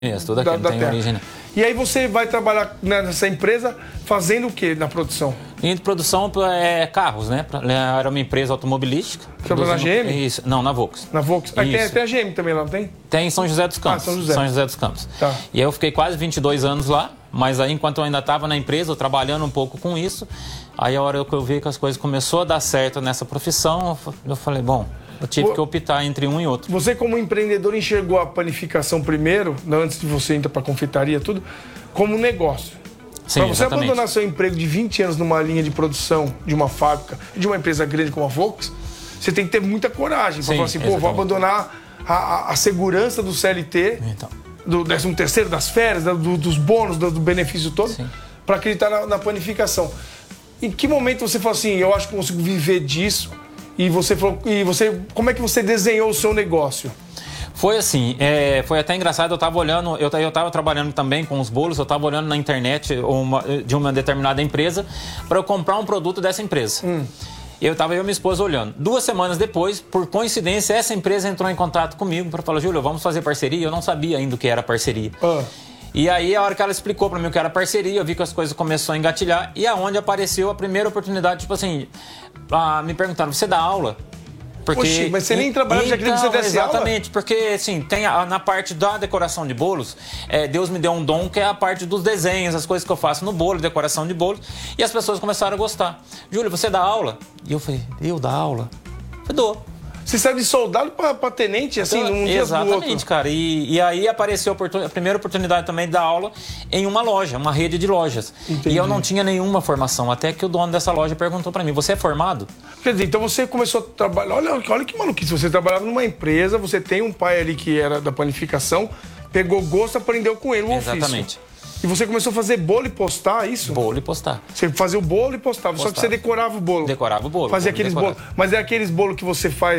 Isso, tudo aquilo tem origem. E aí você vai trabalhar nessa empresa fazendo o que na produção? Linha de produção é carros, né? Era uma empresa automobilística. Trabalhou na GM? Isso. Não, na Volks. Na Volks. Aí tem a GM também lá, não tem? Tem em São José dos Campos. São José. São José dos Campos. Tá. E aí eu fiquei quase 22 anos lá, mas aí enquanto eu ainda estava na empresa, eu trabalhando um pouco com isso, aí a hora que eu vi que as coisas começaram a dar certo nessa profissão, eu falei, bom, eu tive que optar entre um e outro. Você, como empreendedor, enxergou a panificação primeiro, antes de você ir para a confeitaria, tudo, como um negócio. Sim, para você exatamente. abandonar seu emprego de 20 anos numa linha de produção de uma fábrica, de uma empresa grande como a Volks, você tem que ter muita coragem para falar assim, pô, vou abandonar a segurança do CLT, então, do 13º, das férias, dos bônus, do benefício todo, para acreditar na panificação. Em que momento você falou assim, eu acho que consigo viver disso? E você como é que você desenhou o seu negócio? Foi assim, foi até engraçado, eu estava olhando, eu estava trabalhando também com os bolos, eu estava olhando na internet de uma determinada empresa para eu comprar um produto dessa empresa. Eu e minha esposa olhando. 2 semanas depois, por coincidência, essa empresa entrou em contato comigo para falar, Júlio, vamos fazer parceria? Eu não sabia ainda o que era parceria. E aí, a hora que ela explicou para mim o que era parceria, eu vi que as coisas começaram a engatilhar e aonde apareceu a primeira oportunidade, tipo assim, me perguntaram, você dá aula? Porque, oxi, mas você nem trabalhava, já queria que você desse aula? Exatamente, porque assim, tem na parte da decoração de bolos, Deus me deu um dom que é a parte dos desenhos, as coisas que eu faço no bolo, decoração de bolos, e as pessoas começaram a gostar. Júlio, você dá aula? E eu falei, eu dar aula? Eu dou. Você saiu de soldado para tenente, assim, num dia do outro? Exatamente, cara. E aí apareceu a primeira oportunidade também de dar aula em uma loja, uma rede de lojas. Entendi. E eu não tinha nenhuma formação, até que o dono dessa loja perguntou para mim, você é formado? Quer dizer, então você começou a trabalhar... Olha que maluquice, você trabalhava numa empresa, você tem um pai ali que era da panificação, pegou gosto, aprendeu com ele o ofício. Exatamente. E você começou a fazer bolo e postar, isso? Bolo e postar. Você fazia o bolo e postava, só que você decorava o bolo. Decorava o bolo. Fazia aqueles bolos. Mas é aqueles bolos que você faz